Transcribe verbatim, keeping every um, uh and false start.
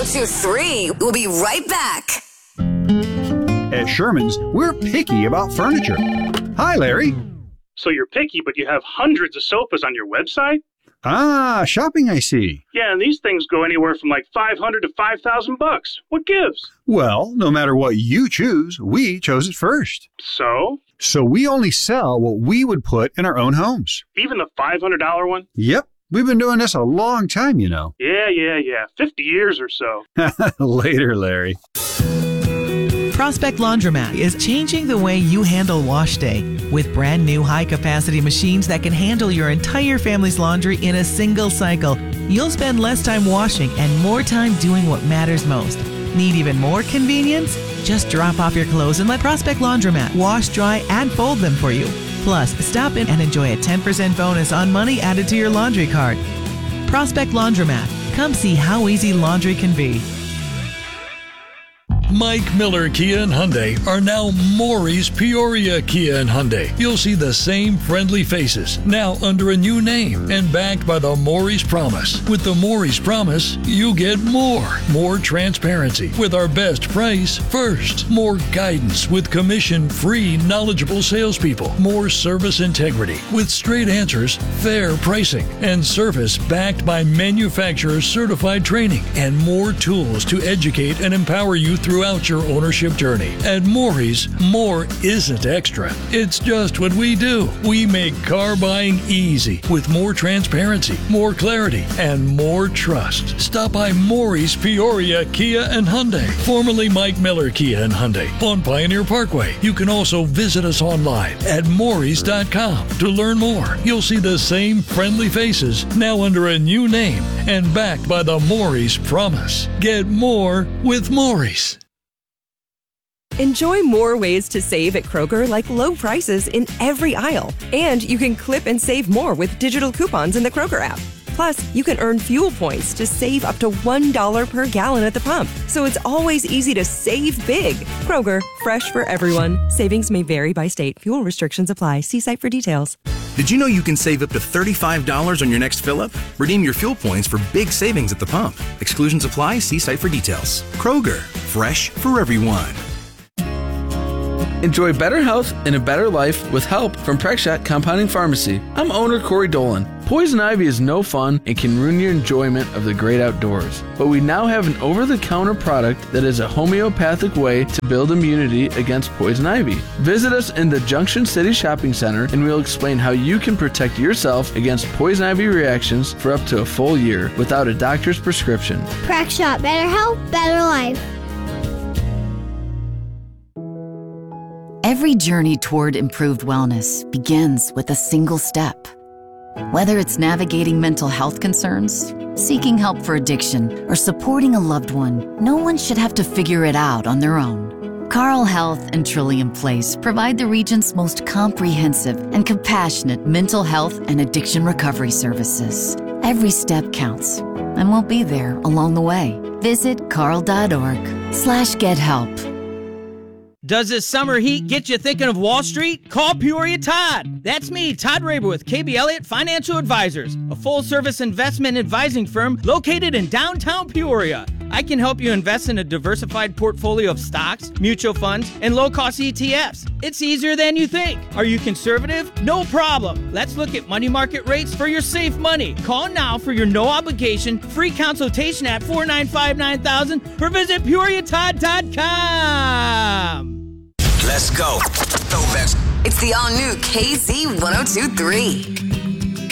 oh two three. We'll be right back. At Sherman's, we're picky about furniture. Hi, Larry. So you're picky, but you have hundreds of sofas on your website? Ah, shopping, I see. Yeah, and these things go anywhere from like five hundred to five thousand bucks. What gives? Well, no matter what you choose, we chose it first. So? So we only sell what we would put in our own homes. Even the five hundred dollars one? Yep. We've been doing this a long time, you know. Yeah, yeah, yeah. fifty years or so. Later, Larry. Prospect Laundromat is changing the way you handle wash day with brand new high-capacity machines that can handle your entire family's laundry in a single cycle. You'll spend less time washing and more time doing what matters most. Need even more convenience? Just drop off your clothes and let Prospect Laundromat wash, dry, and fold them for you. Plus, stop in and enjoy a ten percent bonus on money added to your laundry cart. Prospect Laundromat. Come see how easy laundry can be. Mike Miller Kia and Hyundai are now Maury's Peoria Kia and Hyundai. You'll see the same friendly faces, now under a new name and backed by the Maury's Promise. With the Maury's Promise, you get more. More transparency with our best price first. More guidance with commission-free, knowledgeable salespeople. More service integrity with straight answers, fair pricing, and service backed by manufacturer-certified training. And more tools to educate and empower you throughout your ownership journey. At Maury's, more isn't extra. It's just what we do. We make car buying easy with more transparency, more clarity, and more trust. Stop by Maury's Peoria Kia and Hyundai, formerly Mike Miller Kia and Hyundai, on Pioneer Parkway. You can also visit us online at Maury's dot com to learn more. You'll see the same friendly faces, now under a new name and backed by the Maury's Promise. Get more with Maury's. Enjoy more ways to save at Kroger, like low prices in every aisle. And you can clip and save more with digital coupons in the Kroger app. Plus, you can earn fuel points to save up to one dollar per gallon at the pump. So it's always easy to save big. Kroger, fresh for everyone. Savings may vary by state. Fuel restrictions apply. See site for details. Did you know you can save up to thirty-five dollars on your next fill-up? Redeem your fuel points for big savings at the pump. Exclusions apply. See site for details. Kroger, fresh for everyone. Enjoy better health and a better life with help from Prexshot Compounding Pharmacy. I'm owner Corey Dolan. Poison ivy is no fun and can ruin your enjoyment of the great outdoors. But we now have an over-the-counter product that is a homeopathic way to build immunity against poison ivy. Visit us in the Junction City Shopping Center and we'll explain how you can protect yourself against poison ivy reactions for up to a full year without a doctor's prescription. Prexshot, better health, better life. Every journey toward improved wellness begins with a single step. Whether it's navigating mental health concerns, seeking help for addiction, or supporting a loved one, no one should have to figure it out on their own. Carle Health and Trillium Place provide the region's most comprehensive and compassionate mental health and addiction recovery services. Every step counts, and we'll be there along the way. Visit carle.org slash get help. Does this summer heat get you thinking of Wall Street? Call Peoria Todd. That's me, Todd Raber with K B Elliott Financial Advisors, a full-service investment advising firm located in downtown Peoria. I can help you invest in a diversified portfolio of stocks, mutual funds, and low-cost E T Fs. It's easier than you think. Are you conservative? No problem. Let's look at money market rates for your safe money. Call now for your no-obligation free consultation at four nine five, nine thousand or visit peoria todd dot com. Let's go. Go, Bex. It's the all-new K Z one oh two three.